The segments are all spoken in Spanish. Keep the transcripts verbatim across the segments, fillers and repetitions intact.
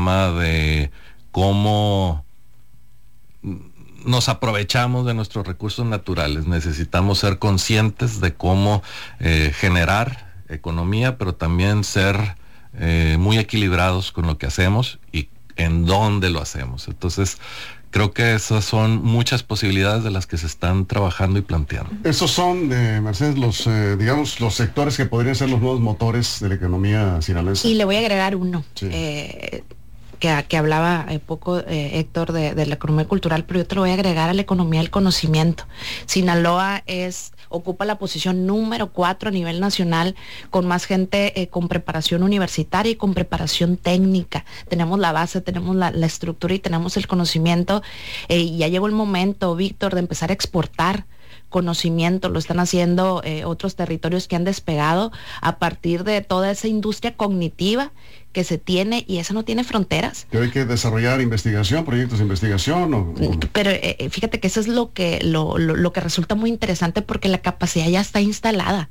tema de cómo nos aprovechamos de nuestros recursos naturales. Necesitamos ser conscientes de cómo eh, generar economía, pero también ser eh, muy equilibrados con lo que hacemos y en dónde lo hacemos. Entonces, creo que esas son muchas posibilidades de las que se están trabajando y planteando. Esos son, eh, Mercedes, los, eh, digamos, los sectores que podrían ser los nuevos motores de la economía sinaloense. Y le voy a agregar uno. Sí. Eh, Que, que hablaba eh, poco eh, Héctor de, de la economía cultural, pero yo te lo voy a agregar a la economía del conocimiento. Sinaloa es ocupa la posición número cuatro a nivel nacional con más gente eh, con preparación universitaria y con preparación técnica. Tenemos la base, tenemos la, la estructura y tenemos el conocimiento, eh, y ya llegó el momento, Víctor, de empezar a exportar conocimiento. Lo están haciendo eh, otros territorios que han despegado a partir de toda esa industria cognitiva que se tiene, y esa no tiene fronteras. Que hay que desarrollar investigación, proyectos de investigación. O, o... Pero eh, fíjate que eso es lo que lo, lo, lo que resulta muy interesante, porque la capacidad ya está instalada.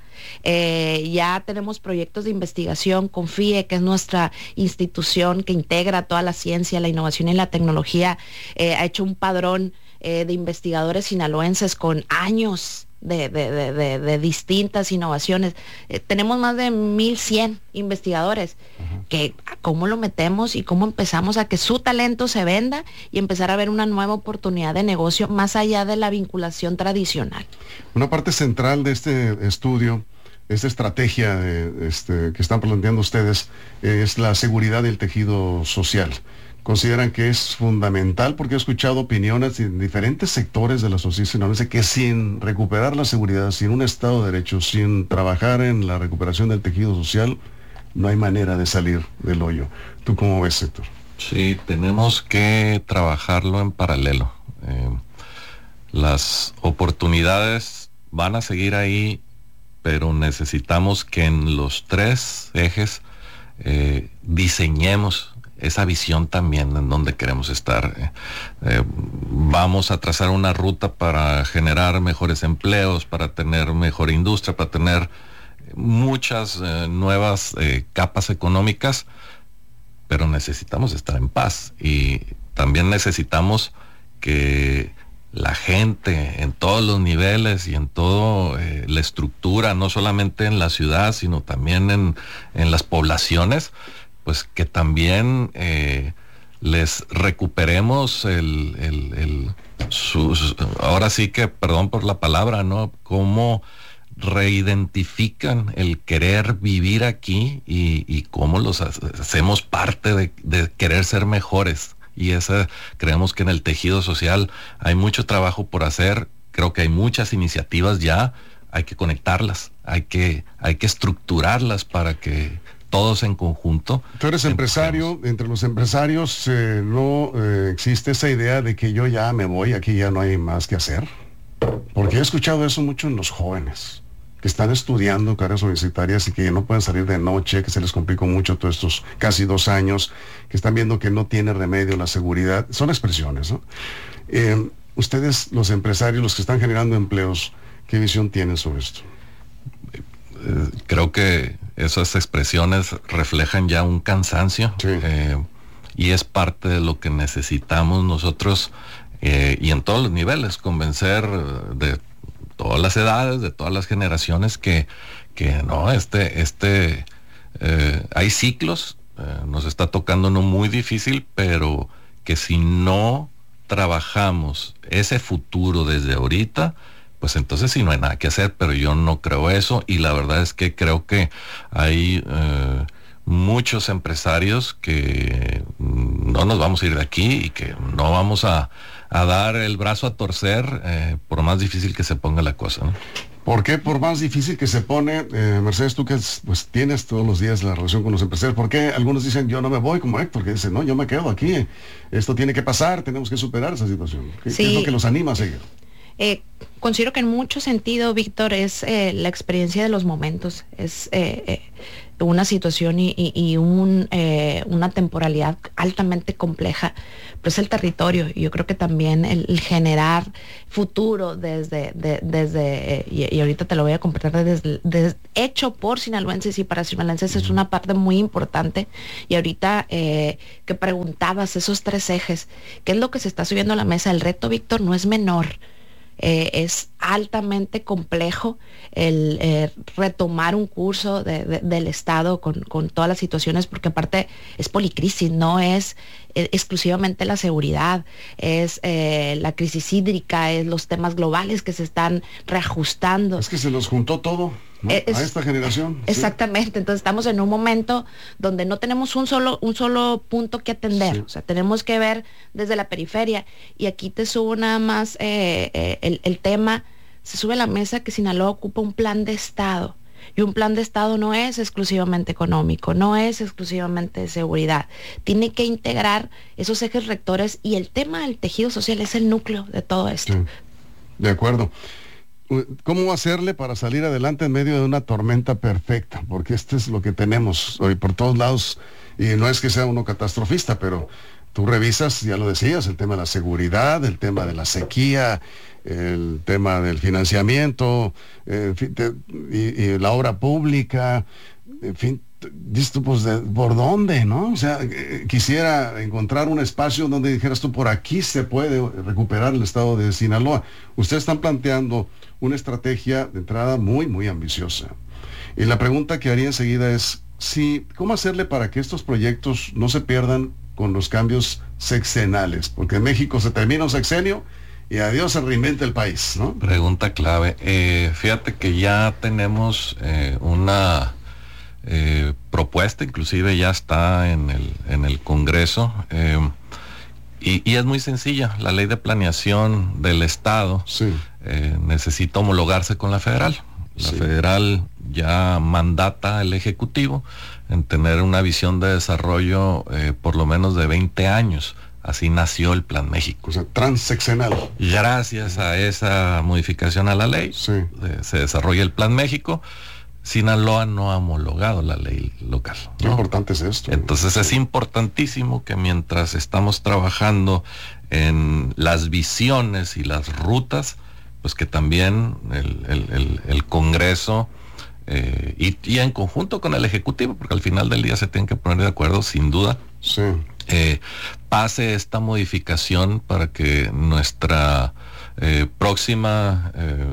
Eh, ya tenemos proyectos de investigación. Confíe, que es nuestra institución que integra toda la ciencia, la innovación y la tecnología, eh, ha hecho un padrón eh, de investigadores sinaloenses con años De, de, de, de, de distintas innovaciones. Eh, tenemos más de mil cien investigadores. Uh-huh. Que cómo lo metemos y cómo empezamos a que su talento se venda y empezar a ver una nueva oportunidad de negocio más allá de la vinculación tradicional. Una parte central de este estudio, esta estrategia de, este, que están planteando ustedes, eh, es la seguridad del tejido social. Consideran que es fundamental, porque he escuchado opiniones en diferentes sectores de la sociedad sinaloense que sin recuperar la seguridad, sin un Estado de Derecho, sin trabajar en la recuperación del tejido social, no hay manera de salir del hoyo. ¿Tú cómo ves, Héctor? Sí, tenemos que trabajarlo en paralelo. Eh, las oportunidades van a seguir ahí, pero necesitamos que en los tres ejes eh, diseñemos esa visión también en donde queremos estar. Eh, eh, vamos a trazar una ruta para generar mejores empleos, para tener mejor industria, para tener muchas eh, nuevas eh, capas económicas, pero necesitamos estar en paz, y también necesitamos que la gente en todos los niveles y en toda eh, la estructura, no solamente en la ciudad, sino también en, en las poblaciones, pues que también eh, les recuperemos el, el, el sus, ahora sí que, perdón por la palabra, ¿no? Cómo reidentifican el querer vivir aquí y, y cómo los hacemos parte de, de querer ser mejores. Y esa, creemos que en el tejido social hay mucho trabajo por hacer. Creo que hay muchas iniciativas ya, hay que conectarlas, hay que, hay que estructurarlas para que todos en conjunto. Tú eres empresario, empujemos. Entre los empresarios eh, no eh, existe esa idea de que yo ya me voy, aquí ya no hay más que hacer. Porque he escuchado eso mucho en los jóvenes, que están estudiando carreras universitarias y que no pueden salir de noche, que se les complicó mucho todos estos casi dos años, que están viendo que no tiene remedio la seguridad. Son expresiones, ¿no? Eh, ustedes, los empresarios, los que están generando empleos, ¿qué visión tienen sobre esto? Eh, creo que esas expresiones reflejan ya un cansancio, sí. eh, y es parte de lo que necesitamos nosotros, eh, y en todos los niveles, convencer de todas las edades, de todas las generaciones, que, que no, este, este, eh, hay ciclos, eh, nos está tocando uno muy difícil, pero que si no trabajamos ese futuro desde ahorita, pues entonces sí no hay nada que hacer. Pero yo no creo eso, y la verdad es que creo que hay eh, muchos empresarios que no nos vamos a ir de aquí y que no vamos a, a dar el brazo a torcer eh, por más difícil que se ponga la cosa, ¿no? ¿Por qué por más difícil que se pone, eh, Mercedes, tú que pues tienes todos los días la relación con los empresarios, por qué algunos dicen yo no me voy, como Héctor, que dice no, yo me quedo aquí, esto tiene que pasar, tenemos que superar esa situación? ¿Qué, sí. ¿qué es lo que los anima a seguir? Eh, considero que en mucho sentido, Víctor, es eh, la experiencia de los momentos, es eh, eh, una situación y, y, y un, eh, una temporalidad altamente compleja, pero es el territorio. Y yo creo que también el, el generar futuro desde, de, desde eh, y, y ahorita te lo voy a compartir, desde, desde, hecho por sinaloenses y para sinaloenses, uh-huh. es una parte muy importante. Y ahorita eh, que preguntabas esos tres ejes, ¿qué es lo que se está subiendo a la mesa? El reto, Víctor, no es menor. Eh, es altamente complejo el eh, retomar un curso de, de, del Estado con, con todas las situaciones, porque aparte es policrisis, no es eh, exclusivamente la seguridad, es eh, la crisis hídrica, es los temas globales que se están reajustando. Es que se nos juntó todo, ¿no? Es, a esta generación. Exactamente, sí. Entonces estamos en un momento donde no tenemos un solo, un solo punto que atender, sí. O sea, tenemos que ver desde la periferia, y aquí te subo nada más eh, eh, el, el tema, se sube a la mesa que Sinaloa ocupa un plan de Estado, y un plan de Estado no es exclusivamente económico, no es exclusivamente de seguridad, tiene que integrar esos ejes rectores, y el tema del tejido social es el núcleo de todo esto. Sí. De acuerdo. ¿Cómo hacerle para salir adelante en medio de una tormenta perfecta? Porque esto es lo que tenemos hoy por todos lados, y no es que sea uno catastrofista, pero tú revisas, ya lo decías, el tema de la seguridad, el tema de la sequía, el tema del financiamiento, eh, en fin, te, y, y la obra pública, en fin, dices tú, pues, de, ¿por dónde, no? O sea, eh, quisiera encontrar un espacio donde dijeras tú, por aquí se puede recuperar el estado de Sinaloa. Ustedes están planteando una estrategia de entrada muy, muy ambiciosa. Y la pregunta que haría enseguida es, si, ¿cómo hacerle para que estos proyectos no se pierdan con los cambios sexenales? Porque en México se termina un sexenio y adiós, se reinventa el país, ¿no? Pregunta clave. Eh, fíjate que ya tenemos eh, una eh, propuesta, inclusive ya está en el, en el Congreso, eh, y, y es muy sencilla. La ley de planeación del Estado sí. eh, necesita homologarse con la federal. La sí. federal ya mandata al Ejecutivo en tener una visión de desarrollo eh, por lo menos de veinte años. Así nació el Plan México. O sea, transeccional. Gracias a esa modificación a la ley, sí. eh, se desarrolla el Plan México. Sinaloa no ha homologado la ley local, ¿no? Qué importante es esto. Entonces sí. es importantísimo que mientras estamos trabajando en las visiones y las rutas, pues que también el, el, el, el Congreso eh, y, y en conjunto con el Ejecutivo, porque al final del día se tienen que poner de acuerdo, sin duda. Sí. Eh, pase esta modificación para que nuestra eh, próxima eh,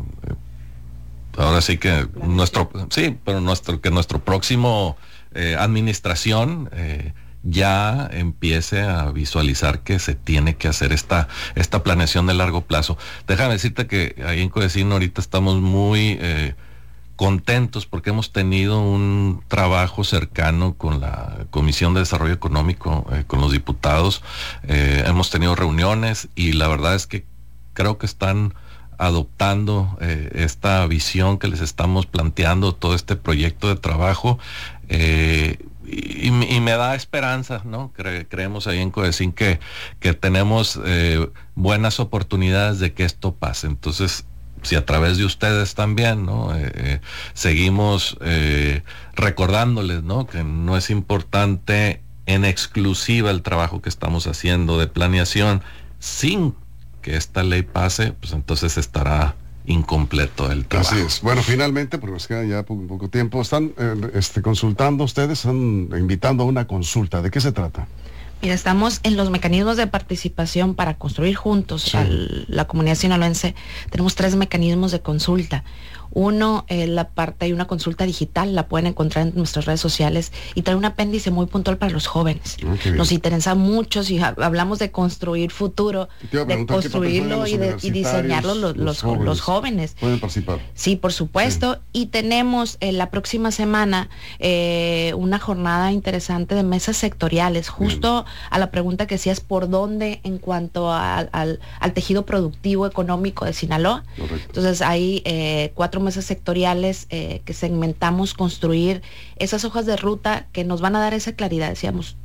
ahora sí que nuestro sí pero nuestro que nuestro próximo eh, administración eh, ya empiece a visualizar que se tiene que hacer esta esta planeación de largo plazo. Déjame decirte que ahí en Codecino ahorita estamos muy eh, contentos porque hemos tenido un trabajo cercano con la Comisión de Desarrollo Económico, eh, con los diputados, eh, hemos tenido reuniones y la verdad es que creo que están adoptando eh, esta visión que les estamos planteando, todo este proyecto de trabajo, eh, y, y me da esperanza, ¿no? Cre- creemos ahí en Codecín que, que tenemos eh, buenas oportunidades de que esto pase. Entonces, si a través de ustedes también, ¿no? Eh, eh, seguimos eh, recordándoles, ¿no? Que no es importante en exclusiva el trabajo que estamos haciendo de planeación, sin que esta ley pase, pues entonces estará incompleto el trabajo. Así es. Bueno, finalmente, porque nos queda ya poco, poco tiempo, están eh, este, consultando ustedes, están invitando a una consulta. ¿De qué se trata? Mira, estamos en los mecanismos de participación para construir juntos sí. a la comunidad sinaloense. Tenemos tres mecanismos de consulta. Uno, eh, la parte, hay una consulta digital, la pueden encontrar en nuestras redes sociales, y trae un apéndice muy puntual para los jóvenes. Okay, Nos interesa mucho, si ha, hablamos de construir futuro, de construirlo y, de, y diseñarlo los, los, los, jóvenes. los jóvenes. Pueden participar. Sí, por supuesto. Sí. Y tenemos eh, la próxima semana eh, una jornada interesante de mesas sectoriales, justo Bien. a la pregunta que decías, ¿por dónde en cuanto a, al, al tejido productivo económico de Sinaloa? Correcto. Entonces hay eh, cuatro mesas sectoriales eh, que segmentamos, construir esas hojas de ruta que nos van a dar esa claridad. Decíamos,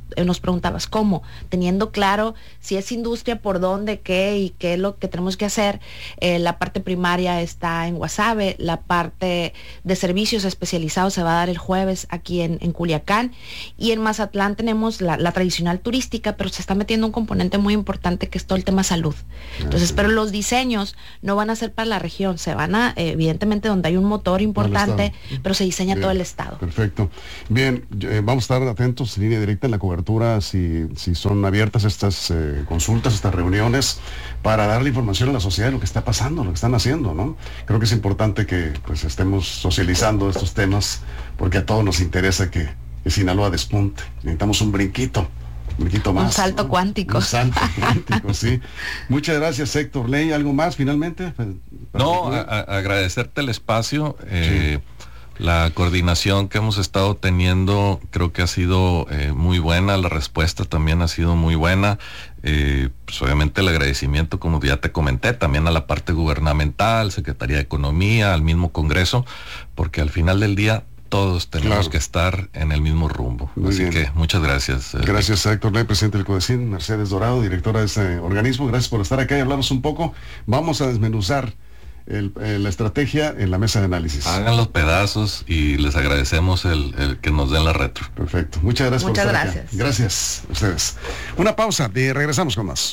eh, nos preguntabas, ¿cómo? Teniendo claro si es industria, por dónde, qué y qué es lo que tenemos que hacer. Eh, la parte primaria está en Guasave, la parte de servicios especializados se va a dar el jueves aquí en, en Culiacán, y en Mazatlán tenemos la, la tradicional turística, pero se está metiendo un componente muy importante que es todo el tema salud. Entonces, pero los diseños no van a ser para la región, se van a, eh, evidentemente donde hay un motor importante, pero se diseña Bien, todo el estado. Perfecto. Bien, eh, vamos a estar atentos en línea directa en la cobertura, si, si son abiertas estas eh, consultas, estas reuniones, para darle información a la sociedad de lo que está pasando, lo que están haciendo, ¿no? Creo que es importante que pues estemos socializando estos temas, porque a todos nos interesa que, que Sinaloa despunte. Necesitamos un brinquito. Un brinquito más. Un salto ¿no? cuántico. Un salto cuántico, sí. Muchas gracias, Héctor Ley. ¿Algo más finalmente? No, a, a agradecerte el espacio. Eh, sí. La coordinación que hemos estado teniendo creo que ha sido eh, muy buena, la respuesta también ha sido muy buena. Eh, pues obviamente el agradecimiento, como ya te comenté, también a la parte gubernamental, Secretaría de Economía, al mismo Congreso, porque al final del día todos tenemos claro. que estar en el mismo rumbo. Muy Así bien. que muchas gracias. Gracias a Héctor Ley, presidente del CODECIN, Mercedes Dorado, directora de este organismo. Gracias por estar acá y hablarnos un poco. Vamos a desmenuzar El, el, la estrategia en la mesa de análisis. Hagan los pedazos y les agradecemos el, el que nos den la retro. Perfecto. Muchas gracias Muchas por estar gracias. acá. Gracias a ustedes. Una pausa y regresamos con más.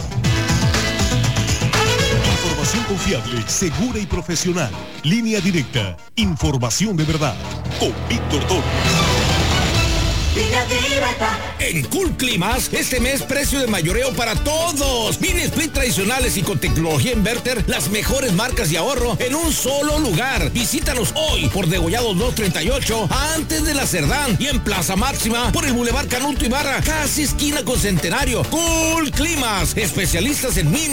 Información confiable, segura y profesional. Línea directa. Información de verdad. Con Víctor Torres. En Cool Climas, este mes precio de mayoreo para todos. Mini split tradicionales y con tecnología inverter, las mejores marcas de ahorro en un solo lugar. Visítanos hoy por Degollados dos treinta y ocho, antes de la Cerdán, y en Plaza Máxima por el Boulevard Canuto Ibarra, casi esquina con Centenario. Cool Climas, especialistas en mini